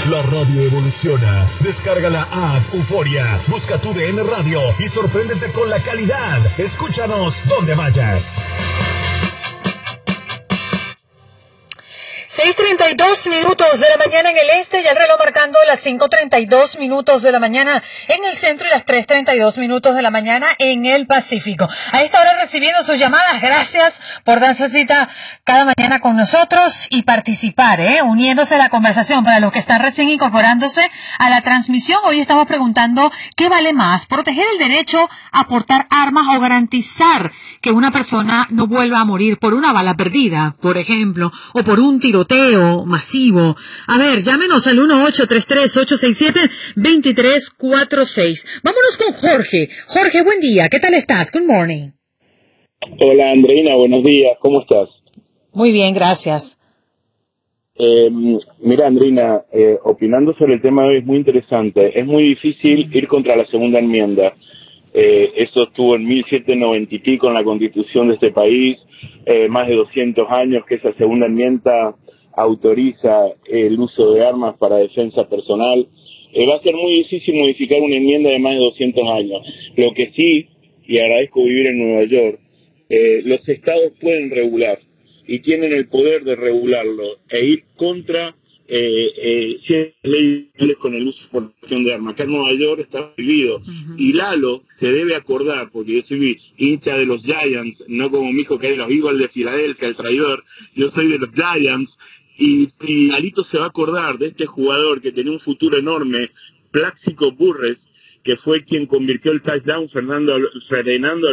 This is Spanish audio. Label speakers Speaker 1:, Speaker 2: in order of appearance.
Speaker 1: La radio evoluciona. Descarga la app Euforia. Busca tu DN Radio y sorpréndete con la calidad. Escúchanos donde vayas.
Speaker 2: 6:32 minutos de la mañana en el este y el reloj marcando las 5:32 minutos de la mañana en el centro y las 3:32 minutos de la mañana en el Pacífico. A esta hora recibiendo sus llamadas. Gracias por darse cita cada mañana con nosotros y participar, uniéndose a la conversación. Para los que están recién incorporándose a la transmisión, hoy estamos preguntando ¿qué vale más? ¿Proteger el derecho a portar armas o garantizar que una persona no vuelva a morir por una bala perdida, por ejemplo, o por un tiroteo masivo? A ver, llámenos al 1-833-867-2346. Vámonos con Jorge. Jorge, buen día. ¿Qué tal estás? Good morning.
Speaker 3: Hola, Andreina. Buenos días. ¿Cómo estás?
Speaker 2: Muy bien, gracias.
Speaker 3: Mira, Andreina, opinando sobre el tema de hoy es muy interesante. Es muy difícil ir contra la segunda enmienda. Eso estuvo en 1790 y pico en la Constitución de este país. Más de 200 años que esa segunda enmienda autoriza el uso de armas para defensa personal. Va a ser muy difícil modificar una enmienda de más de 200 años. Lo que sí, y agradezco vivir en Nueva York, los estados pueden regular y tienen el poder de regularlo e ir contra ciertas leyes con el uso y portación de armas. Acá en Nueva York está prohibido. Y Lalo se debe acordar, porque yo soy hincha de los Giants, no como mi hijo que es de los Eagles de Filadelfia, el traidor. Yo soy de los Giants. Y Lalito se va a acordar de este jugador que tenía un futuro enorme, Plaxico Burress, que fue quien convirtió el touchdown frenando